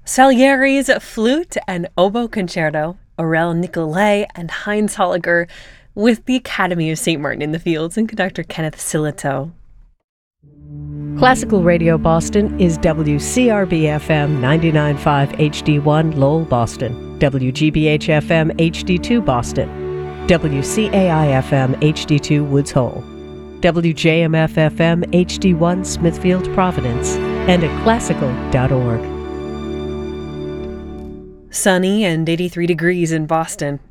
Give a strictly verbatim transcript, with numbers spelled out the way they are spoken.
Salieri's Flute and Oboe Concerto, Aurel Nicolai and Heinz Holliger, with the Academy of Saint Martin in the Fields and conductor Kenneth Silito. Classical Radio Boston is W C R B F M ninety-nine point five H D one Lowell, Boston, W G B H F M H D two Boston, W C A I F M H D two Woods Hole, W J M F F M H D one Smithfield, Providence, and at classical dot org. Sunny and eighty-three degrees in Boston.